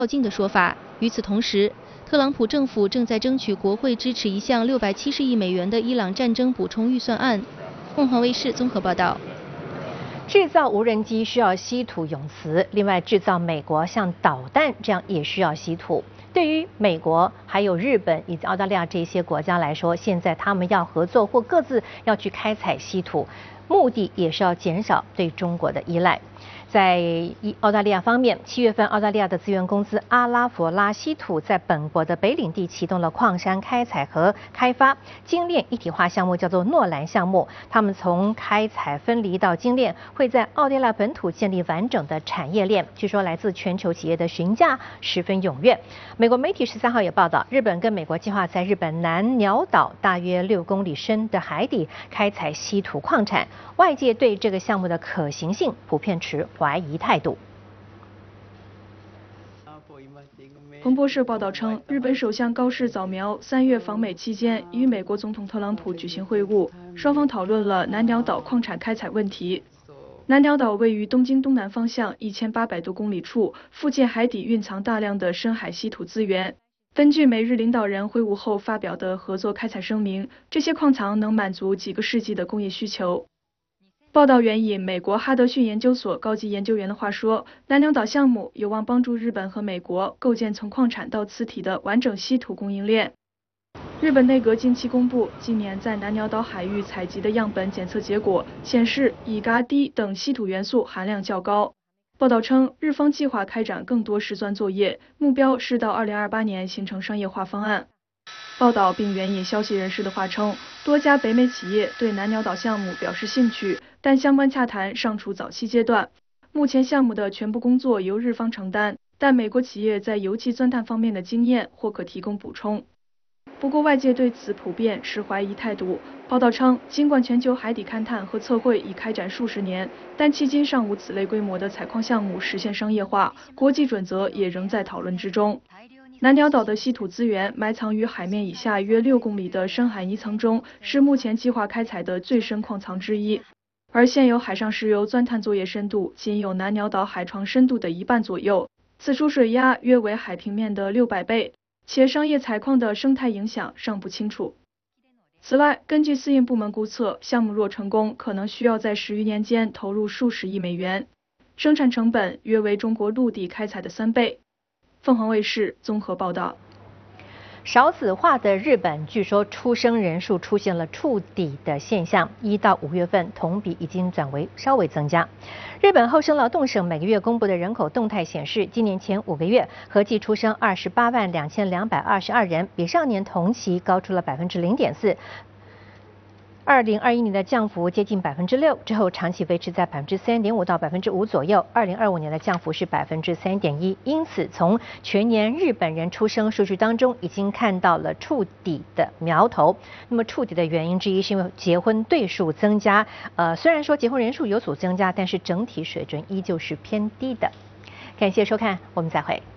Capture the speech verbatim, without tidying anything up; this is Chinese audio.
较劲的说法。与此同时，特朗普政府正在争取国会支持一项六百七十亿美元的伊朗战争补充预算案。凤凰卫视综合报道。 制造无人机需要稀土永磁，另外制造美国像导弹这样也需要稀土。对于美国、还有日本以及澳大利亚这些国家来说，现在他们要合作或各自要去开采稀土，目的也是要减少对中国的依赖。在澳大利亚方面，七月份，澳大利亚的资源公司阿拉佛拉稀土在本国的北领地启动了矿山开采和开发精炼一体化项目，叫做诺兰项目。他们从开采分离到精炼，会在澳大利亚本土建立完整的产业链。据说来自全球企业的询价十分踊跃。美国媒体十三号也报道，日本跟美国计划在日本南鸟岛大约六公里深的海底开采稀土矿产。外界对这个项目的可行性普遍持怀疑态度。 彭博社报道称，日本首相高市早苗三月访美期间与美国总统特朗普举行会晤，双方讨论了南鸟岛矿产开采问题。南鸟岛位于东京东南方向一千八百多公里处，附近海底蕴藏大量的深海稀土资源。根据美日领导人会晤后发表的合作开采声明，这些矿藏能满足几个世纪的工业需求。报道援引美国哈德逊研究所高级研究员的话说，南鸟岛项目有望帮助日本和美国构建从矿产到磁体的完整稀土供应链。日本内阁近期公布，今年在南鸟岛海域采集的样本检测结果显示，乙嘎低等稀土元素含量较高。报道称，日方计划开展更多实钻作业，目标是到二零二八年形成商业化方案。报道并援引消息人士的话称，多家北美企业对南鸟岛项目表示兴趣，但相关洽谈尚处早期阶段。目前项目的全部工作由日方承担，但美国企业在油气钻探方面的经验或可提供补充。不过外界对此普遍持怀疑态度。报道称，尽管全球海底勘探和测绘已开展数十年，但迄今尚无此类规模的采矿项目实现商业化，国际准则也仍在讨论之中。南鸟岛的稀土资源埋藏于海面以下约六公里的深海泥层中，是目前计划开采的最深矿藏之一。而现有海上石油钻探作业深度仅有南鸟岛海床深度的一半左右，此处水压约为海平面的六百倍，且商业采矿的生态影响尚不清楚。此外，根据私营部门估测，项目若成功，可能需要在十余年间投入数十亿美元，生产成本约为中国陆地开采的三倍。凤凰卫视综合报道。 少子化的日本，据说出生人数出现了触底的现象，一到五月份同比已经转为稍微增加。日本厚生劳动省每个月公布的人口动态显示，今年前五个月合计出生二十八万两千两百二十二人，比上年同期高出了百分之零点四。二零二一年的降幅接近百分之六，之后长期维持在百分之三点五到百分之五左右。二零二五年的降幅是百分之三点一，因此从全年日本人出生数据当中，已经看到了触底的苗头。那么触底的原因之一是因为结婚对数增加，呃，虽然说结婚人数有所增加，但是整体水准依旧是偏低的。感谢收看，我们再会。